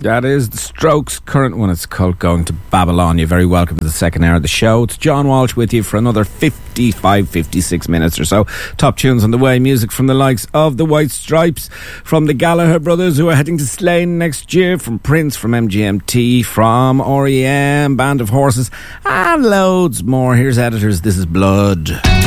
That is the Strokes' current one. It's called Going to Babylon. You're very welcome to the second hour of the show. It's John Walsh with you for another 56 minutes or so. Top tunes on the way. Music from the likes of the White Stripes, from the Gallagher brothers who are heading to Slane next year, from Prince, from MGMT, from R.E.M., Band of Horses, and loads more. Here's Editors. This is Blood.